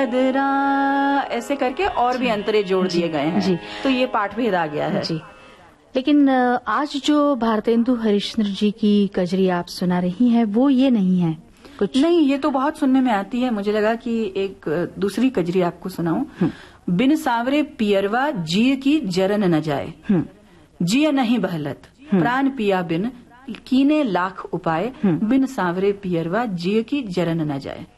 बदरा, ऐसे करके और भी अंतरे जोड़ दिए गए हैं जी। तो ये पाठ भेद आ गया है जी। लेकिन आज जो भारतेंदु हरिश्चंद्र जी की कजरी आप सुना रही हैं वो ये नहीं है कुछ? नहीं, ये तो बहुत सुनने में आती है। मुझे लगा कि एक दूसरी कजरी आपको सुनाऊं। बिन सांवरे पियरवा जिय की जरन न जाए, जिय नहीं बहलत प्राण पिया बिन कीने लाख उपाय, बिन सांवरे पियरवा जिय की जरन न जाए।